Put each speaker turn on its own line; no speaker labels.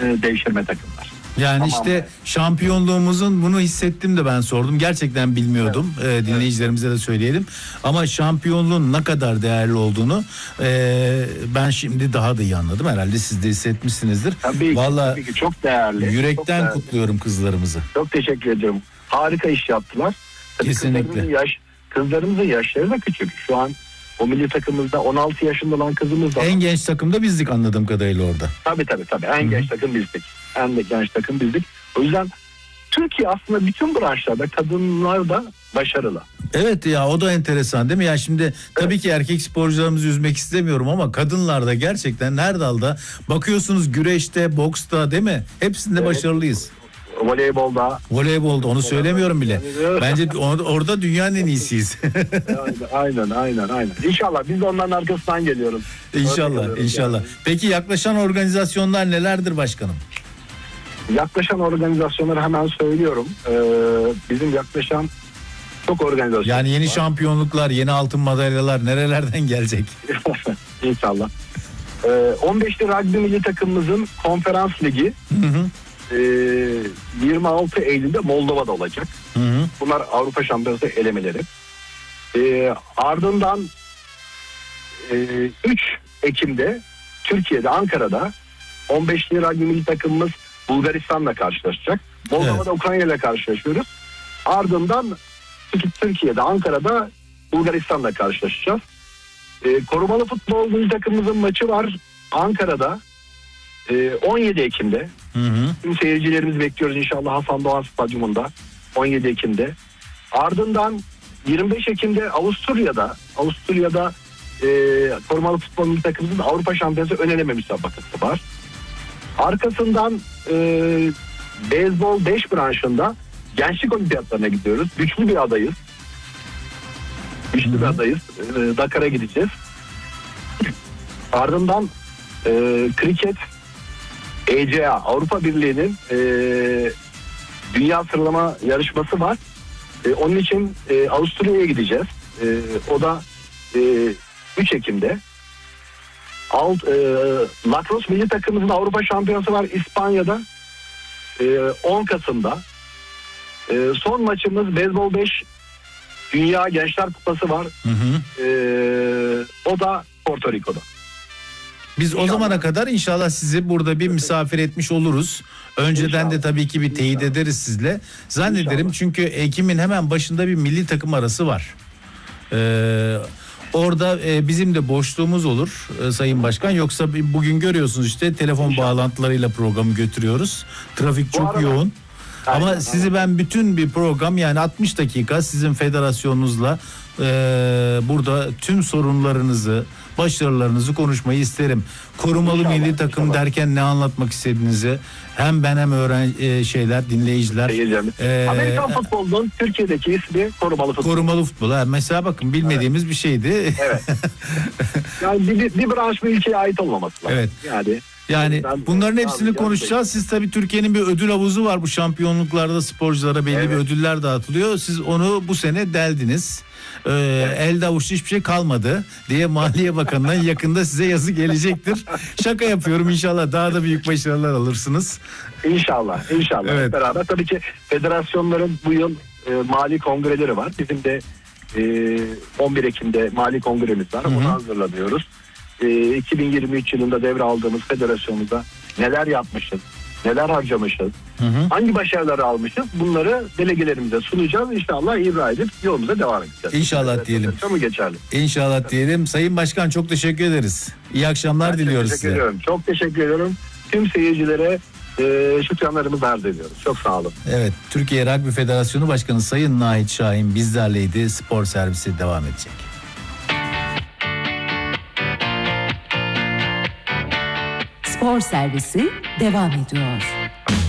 devşirme takımlar.
Yani
tamam.
işte şampiyonluğumuzun bunu hissettim de ben sordum. Gerçekten bilmiyordum. Dinleyicilerimize de söyleyelim. Ama şampiyonluğun ne kadar değerli olduğunu ben şimdi daha da iyi anladım. Herhalde siz de hissetmişsinizdir.
Tabii ki çok değerli.
Yürekten
çok değerli.
Kutluyorum kızlarımızı.
Çok teşekkür ediyorum. Harika iş yaptılar. Tabii
kesinlikle.
Kızlarımızın yaşları da küçük. Şu an o milli takımımızda 16 yaşında olan kızımız da var.
En genç takımda bizdik anladığım kadarıyla orada.
Tabii. En genç takım bizdik. En de genç takım bizdik. O yüzden Türkiye aslında bütün branşlarda kadınlar da başarılı.
Evet ya, o da enteresan değil mi? Ya şimdi tabii ki erkek sporcularımızı üzmek istemiyorum ama kadınlarda gerçekten her dalda bakıyorsunuz, güreşte, boksta değil mi? Hepsinde başarılıyız.
Voleybolda
onu söylemiyorum bile. Bence orada dünyanın en iyisiyiz.
Aynen. İnşallah biz de onların arkasından geliyoruz.
İnşallah. Yani. Peki yaklaşan organizasyonlar nelerdir başkanım?
Yaklaşan organizasyonları hemen söylüyorum. Bizim yaklaşan çok organizasyon.
Yani yeni şampiyonluklar, yeni altın madalyalar nerelerden gelecek?
İnşallah. 15'li rugby milli takımımızın konferans ligi 26 Eylül'de Moldova'da olacak. Bunlar Avrupa Şampiyonası elemeleri. Ardından 3 Ekim'de Türkiye'de, Ankara'da 15'li rugby milli takımımız Bulgaristan'la karşılaşacak. Moldova'da Ukrayna ile karşılaşıyoruz. Ardından Türkiye'de, Ankara'da Bulgaristan'la karşılaşacağız. Korumalı futbol milli takımımızın maçı var Ankara'da 17 Ekim'de. Tüm seyircilerimizi bekliyoruz inşallah Hasan Doğan Stadyumunda 17 Ekim'de. Ardından 25 Ekim'de Avusturya'da korumalı futbol milli takımımızın Avrupa Şampiyonası ön eleme müsabakası var. Arkasından beyzbol 5 branşında gençlik olimpiyatlarına gidiyoruz. Güçlü bir adayız. Dakar'a gideceğiz. Ardından kriket ECA Avrupa Birliği'nin dünya sıralama yarışması var. Onun için Avusturya'ya gideceğiz. O da 3 Ekim'de. Lacrosse milli takımımızın Avrupa Şampiyonası var İspanya'da 10 Kasım'da. Son maçımız Beyzbol 5 Dünya Gençler Kupası var. O da Porto Rico'da.
Biz o zamana kadar inşallah sizi burada bir misafir etmiş oluruz. Önceden de tabii ki bir teyit ederiz sizle. Zannederim çünkü Ekim'in hemen başında bir milli takım arası var. Orada bizim de boşluğumuz olur Sayın Başkan. Yoksa bugün görüyorsunuz işte telefon bağlantılarıyla programı götürüyoruz. Trafik çok yoğun. Ama sizi ben bütün bir program, yani 60 dakika sizin federasyonunuzla burada tüm sorunlarınızı, başarılarınızı konuşmayı isterim. Korumalı milli takım derken ne anlatmak istediğinizi hem ben hem dinleyiciler.
Amerikan futbolunun Türkiye'deki ismi korumalı futbol.
Korumalı futbol. Mesela bakın bilmediğimiz bir şeydi.
Evet. Yani bir branş bir ülkeye ait olmaması lazım.
Evet. Yani bunların hepsini konuşacağız. Siz tabii Türkiye'nin bir ödül havuzu var. Bu şampiyonluklarda sporculara belli bir ödüller dağıtılıyor. Siz onu bu sene deldiniz. Elde avuçta hiçbir şey kalmadı diye Maliye Bakanı'ndan yakında size yazı gelecektir. Şaka yapıyorum, inşallah daha da büyük başarılar alırsınız.
İnşallah. Evet. Beraber tabii ki federasyonların bu yıl mali kongreleri var. Bizim de 11 Ekim'de mali kongremiz var. Onu hazırlanıyoruz. 2023 yılında devraldığımız federasyonumuza neler yapmışız, neler harcamışız, hangi başarıları almışız, bunları delegelerimize sunacağız. İnşallah ibra edip yolumuza devam edeceğiz.
İnşallah diyelim.
Çok mu geçerli?
İnşallah diyelim. Sayın Başkan çok teşekkür ederiz. İyi akşamlar diliyoruz size.
Ediyorum. Çok teşekkür ediyorum. Tüm seyircilere şükranlarımızı arz ediyoruz. Çok sağ olun.
Evet, Türkiye Rugby Federasyonu Başkanı Sayın Nahit Şahin bizlerleydi. Spor servisi devam edecek.
Spor servisi devam ediyor.